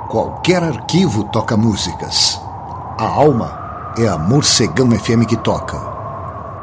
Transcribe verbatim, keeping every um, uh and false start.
Qualquer arquivo toca músicas. A alma é a Morcegão F M que toca.